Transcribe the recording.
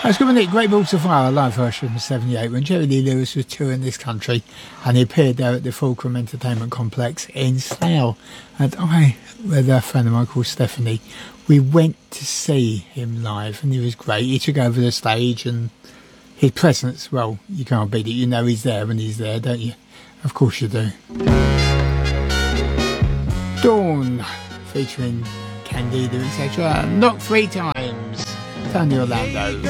That's good, wasn't it? Great Balls of Fire, a live version from 78 when Jerry Lee Lewis was touring this country and he appeared there at the Fulcrum Entertainment Complex in Slough. And I, with a friend of mine called Stephanie, we went to see him live and he was great. He took over the stage and his presence, well, you can't beat it. You know he's there when he's there, don't you? Of course you do. Dawn, featuring Candida, etc. Knocked 3 times. Tony Orlando.